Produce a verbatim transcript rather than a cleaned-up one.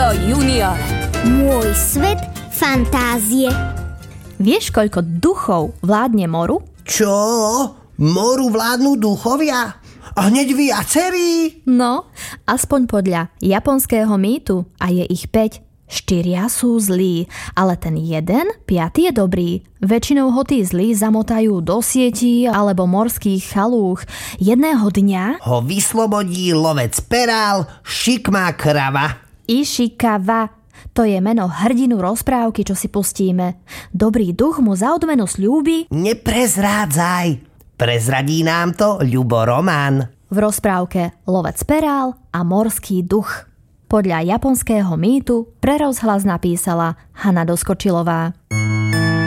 Tokio Junior. Môj svet fantázie. Vieš, koľko duchov vládne moru? Čo? Moru vládnu duchovia? A hneď viacerí? No, aspoň podľa japonského mýtu, a je ich päť. Štyria sú zlí, ale ten jeden, piaty je dobrý. Väčšinou ho tí zlí zamotajú do sietí alebo morských chalúch. Jedného dňa Ho vyslobodí lovec perál Šikma krava. Ishikawa. To je meno hrdinu rozprávky, čo si pustíme. Dobrý duch mu za odmenu sľúbi. Neprezrádzaj. Prezradí nám to Ľubo Román. V rozprávke Lovec perál a morský duch. Podľa japonského mýtu pre rozhlas napísala Hana Doskočilová.